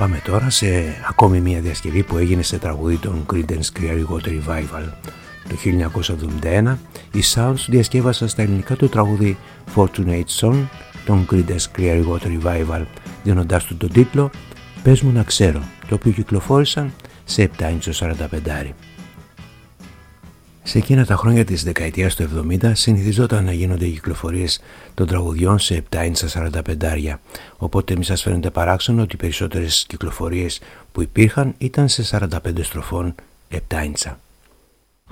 Πάμε τώρα σε ακόμη μια διασκευή που έγινε σε τραγούδι των Creedence Clearwater Revival. Το 1971 οι Sounds διασκεύασαν στα ελληνικά το τραγούδι Fortunate Son των Creedence Clearwater Revival, δίνοντάς του τον τίτλο «Πες μου να ξέρω», το οποίο κυκλοφόρησαν σε 7 ίντσο 45. Σε εκείνα τα χρόνια της δεκαετίας του 70 συνηθιζόταν να γίνονται κυκλοφορίες των τραγουδιών σε 7 ίντσα 45, οπότε μη σας φαίνεται παράξενο ότι οι περισσότερες κυκλοφορίες που υπήρχαν ήταν σε 45 στροφών 7 ίντσα.